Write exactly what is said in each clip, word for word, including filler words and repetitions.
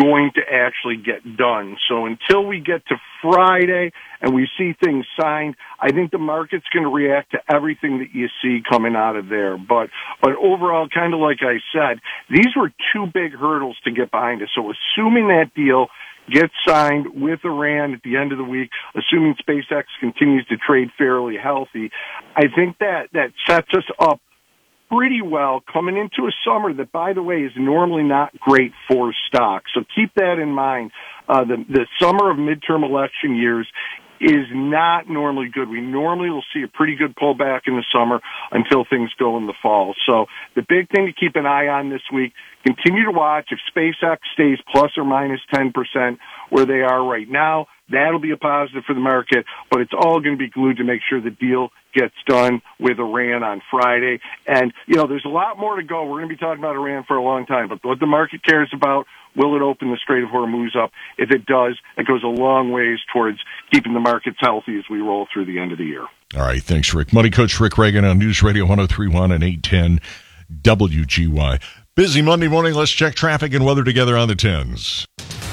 going to actually get done. So until we get to Friday and we see things signed, I think the market's going to react to everything that you see coming out of there. But, but overall, kind of like I said, these were two big hurdles to get behind us. So assuming that deal gets signed with Iran at the end of the week, assuming SpaceX continues to trade fairly healthy, I think that, that sets us up pretty well coming into a summer that, by the way, is normally not great for stocks. So keep that in mind. Uh, the, the summer of midterm election years is not normally good. We normally will see a pretty good pullback in the summer until things go in the fall. So the big thing to keep an eye on this week, continue to watch if SpaceX stays plus or minus ten percent where they are right now. That'll be a positive for the market, but it's all going to be glued to make sure the deal gets done with Iran on Friday. And, you know, there's a lot more to go. We're going to be talking about Iran for a long time, but what the market cares about, will it open the Strait of Hormuz up? If it does, it goes a long ways towards keeping the markets healthy as we roll through the end of the year. All right, thanks, Rick. Money Coach Rick Reagan on News Radio one oh three point one and eight ten W G Y. Busy Monday morning. Let's check traffic and weather together on the tens.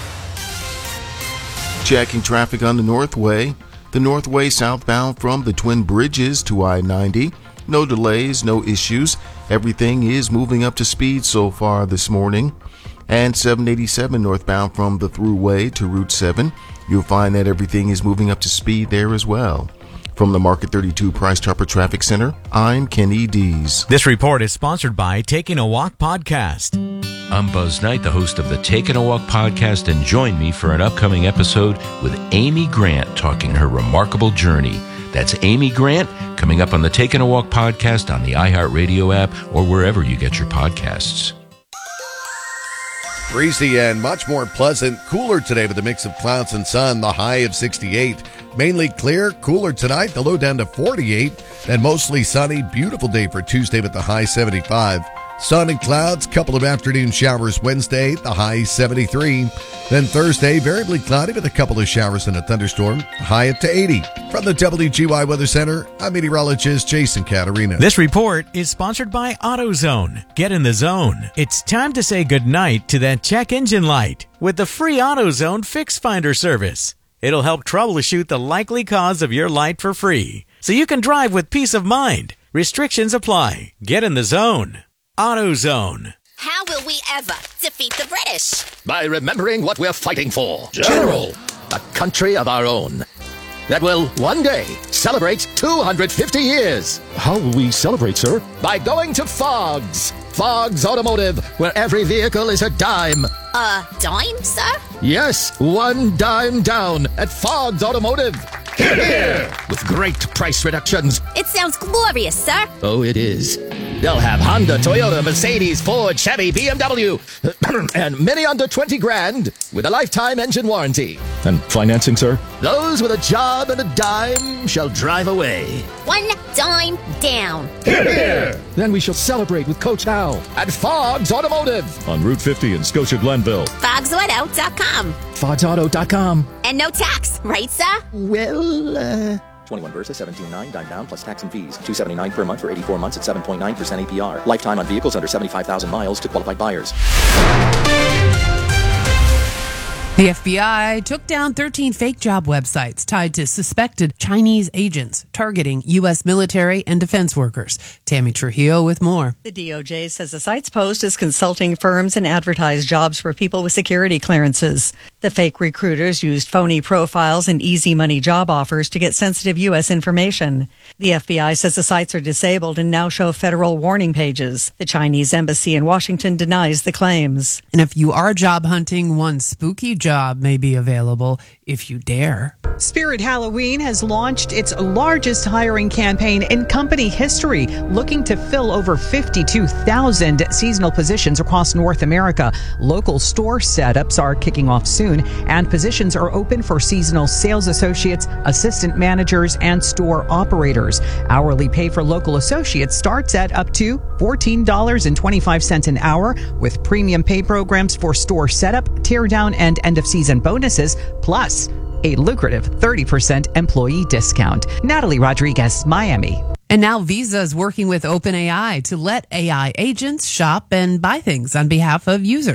Checking traffic on the Northway. The Northway southbound from the Twin Bridges to I ninety. No delays, no issues. Everything is moving up to speed so far this morning. And seven eighty-seven northbound from the Thruway to Route seven. You'll find that everything is moving up to speed there as well. From the Market thirty-two Price Chopper Traffic Center, I'm Kenny Dees. This report is sponsored by Taking a Walk Podcast. I'm Buzz Knight, the host of the Taking a Walk podcast, and join me for an upcoming episode with Amy Grant talking her remarkable journey. That's Amy Grant, coming up on the Taking a Walk podcast on the iHeartRadio app or wherever you get your podcasts. Breezy and much more pleasant, cooler today with a mix of clouds and sun, the high of sixty-eight. Mainly clear, cooler tonight, the low down to forty-eight, and mostly sunny, beautiful day for Tuesday with the high seventy-five. Sun and clouds, couple of afternoon showers Wednesday, the high seventy-three. Then Thursday, variably cloudy with a couple of showers and a thunderstorm, high up to eighty. From the W G Y Weather Center, I'm meteorologist Jason Caterina. This report is sponsored by AutoZone. Get in the zone. It's time to say goodnight to that check engine light with the free AutoZone Fix Finder service. It'll help troubleshoot the likely cause of your light for free, so you can drive with peace of mind. Restrictions apply. Get in the zone. AutoZone. How will we ever defeat the British? By remembering what we're fighting for. General. A country of our own that will one day celebrate two hundred fifty years. How will we celebrate, sir? By going to Fogg's. Fogg's Automotive, where every vehicle is a dime. A dime, sir? Yes, one dime down at Fogg's Automotive. Hear, hear. With great price reductions. It sounds glorious, sir. Oh, it is. They'll have Honda, Toyota, Mercedes, Ford, Chevy, B M W, and many under twenty grand with a lifetime engine warranty. And financing, sir? Those with a job and a dime shall drive away. One dime down. Hear, hear. Then we shall celebrate with Coach Hal at Fogg's Automotive on Route fifty in Scotia Glenville. Fogs Auto dot com. Fogs Auto dot com. And no tax, right, sir? Well, uh... twenty-one Versa, seventeen nine, dime down plus tax and fees. two seventy-nine per month for eighty-four months at seven point nine percent A P R. Lifetime on vehicles under seventy-five thousand miles to qualified buyers. The F B I took down thirteen fake job websites tied to suspected Chinese agents targeting U S military and defense workers. Tammy Trujillo with more. The D O J says the sites posed as consulting firms and advertised jobs for people with security clearances. The fake recruiters used phony profiles and easy money job offers to get sensitive U S information. The F B I says the sites are disabled and now show federal warning pages. The Chinese embassy in Washington denies the claims. And if you are job hunting, one spooky job may be available if you dare. Spirit Halloween has launched its largest hiring campaign in company history, looking to fill over fifty-two thousand seasonal positions across North America. Local store setups are kicking off soon, and positions are open for seasonal sales associates, assistant managers, and store operators. Hourly pay for local associates starts at up to fourteen dollars and twenty-five cents an hour, with premium pay programs for store setup, teardown, and end-of-season bonuses, plus a lucrative thirty percent employee discount. Natalie Rodriguez, Miami. And now Visa is working with OpenAI to let A I agents shop and buy things on behalf of users.